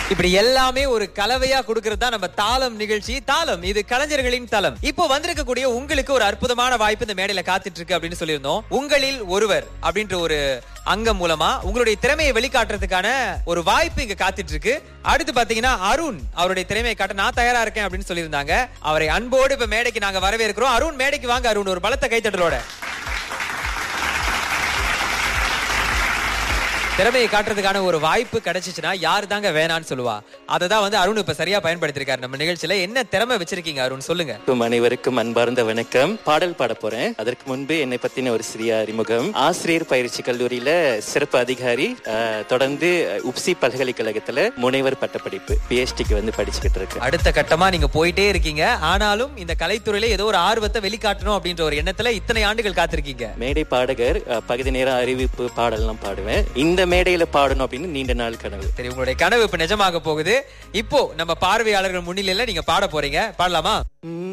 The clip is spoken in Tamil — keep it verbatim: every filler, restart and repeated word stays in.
இப்படி எல்லாமே ஒரு கலவையா கொடுக்கிறது தான் நம்ம தாளம் நிகழ்ச்சி. தாளம் இது கலைஞர்களின் தளம். இப்போ வந்திருக்கக்கூடிய உங்களுக்கு ஒரு அற்புதமான வாய்ப்பு இந்த மேடையில காத்துட்டு இருக்கு அப்படின்னு சொல்லியிருந்தோம். உங்களில் ஒருவர் அப்படின்ற ஒரு அங்கம் மூலமா உங்களுடைய திறமையை வெளிக்காட்டுறதுக்கான ஒரு வாய்ப்பு இங்க காத்துட்டு இருக்கு. அடுத்து பாத்தீங்கன்னா அருண் அவருடைய திறமையை காட்ட நான் தயாரா இருக்கேன் அப்படின்னு சொல்லியிருந்தாங்க. அவரை அன்போடு இப்ப மேடைக்கு நாங்க வரவேற்கிறோம். அருண் மேடைக்கு வாங்க. அருண் ஒரு பலத்த கைத்தட்டலோட திறமையை காட்டுறதுக்கான ஒரு வாய்ப்பு கிடைச்சிச்சுன்னா யாரு தாங்க வேணான்னு சொல்லுவா? அதை தான் வந்து அருண் இப்ப சரியா பயன்படுத்திருக்காரு நம்ம நிகழ்ச்சியில. என்ன திறமை வச்சிருக்கீங்க அருண், சொல்லுங்க. அனைவருக்கும் அன்பார்ந்த வணக்கம். பாடல் பாட போறேன். அதற்கு முன்பு என்னை பத்தின ஒரு சிறிய அறிமுகம். ஆசிரியர் பயிற்சி கல்லூரியில சிறப்பு அதிகாரி, தொடர்ந்து உப்சி பல்கலைக்கழகத்துல முனைவர் பட்டப்படிப்பு பிஹெச்டிக்கு வந்து படிச்சுக்கிட்டு இருக்கு. அடுத்த கட்டமா நீங்க போயிட்டே இருக்கீங்க. ஆனாலும் இந்த கலைத்துறையில ஏதோ ஒரு ஆர்வத்தை வெளிக்காட்டணும் அப்படின்ற ஒரு எண்ணத்துல இத்தனை ஆண்டுகள் காத்திருக்கீங்க. மேடை பாடகர், பகுதி நேர அறிவிப்பு பாடலாம் பாடுவேன். இந்த மேடையில பாடணும் அப்படின்னு நீண்ட நாள் கனவு. சரி, உங்களுடைய கனவு இப்ப நிஜமாக போகுது. இப்போ நம்ம பார்வையாளர்கள் முன்னிலையில நீங்க பாட போறீங்க. பாடலாமா?